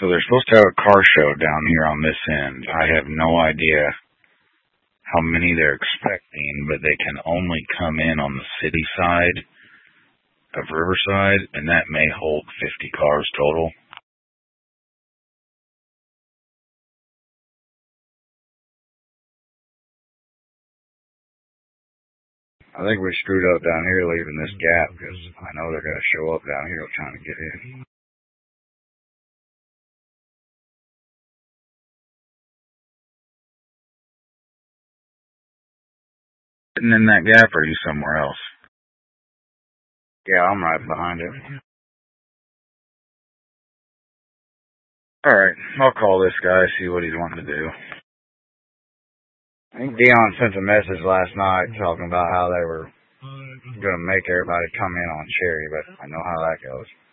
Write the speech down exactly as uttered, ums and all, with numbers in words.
So they're supposed to have a car show down here on this end. I have no idea how many they're expecting, but they can only come in on the city side of Riverside, and that may hold fifty cars total. I think we screwed up down here leaving this gap, because I know they're going to show up down here trying to get in. Sitting in that gap, or are you somewhere else? Yeah, I'm right behind it. Alright, I'll call this guy, see what he's wanting to do. I think Dion sent a message last night talking about how they were going to make everybody come in on Cherry, but I know how that goes.